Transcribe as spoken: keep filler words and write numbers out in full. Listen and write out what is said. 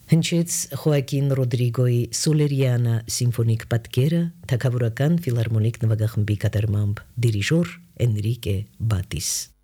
Հնչեց Խոակին Ռոդրիգոյի Սոլերիանա սիմֆոնիկ պատկերը թագավորական ֆիլհարմոնիկ նվագախմբի կատարմամբ դիրիժոր Էնրիկե Բատիս